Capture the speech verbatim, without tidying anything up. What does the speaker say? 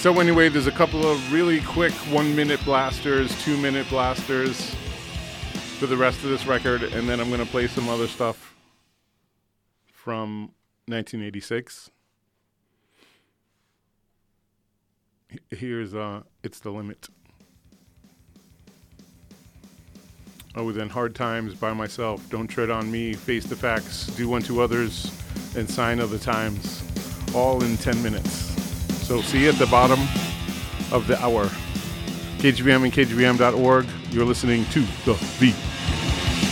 So anyway, there's a couple of really quick one-minute blasters, two-minute blasters for the rest of this record, and then I'm going to play some other stuff from nineteen eighty-six. Here's uh, It's the Limit. Oh, then Hard Times, By Myself, Don't Tread on Me, Face the Facts, Do Unto Others, and Sign of the Times, all in ten minutes. So see you at the bottom of the hour. K G B M and K G B M dot org. You're listening to The V.